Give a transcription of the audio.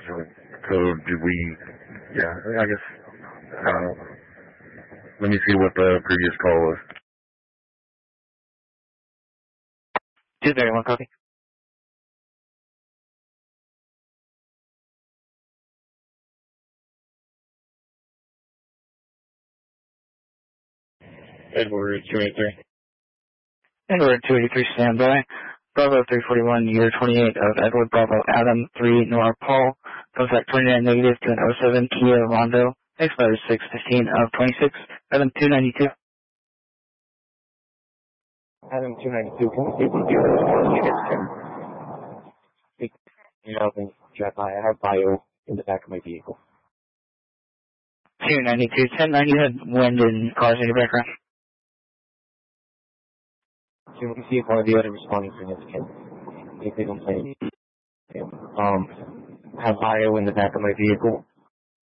code do we, yeah, I guess, I don't know. Let me see what the previous call was. 231 copy. Edward 283. Edward 283 standby. Bravo 341, year 28 of Edward Bravo Adam 3 Nora Paul. Contact 29 negative to an 07 Kia Rondo. Expires 615 of 26. Adam 292. Adam 292, can we see if we do units, Tim? You know, I have bio in the back of my vehicle. 292, 1090, you had wind and cars in your background. So we can see if one of the other responding units can, if they don't say, have bio in the back of my vehicle.